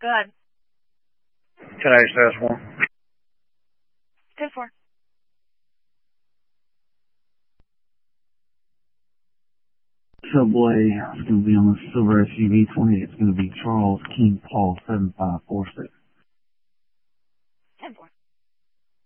Go ahead. Can I just ask one? 10-4. Subway, it's going to be on the silver SUV 20. It's going to be Charles King Paul 7546.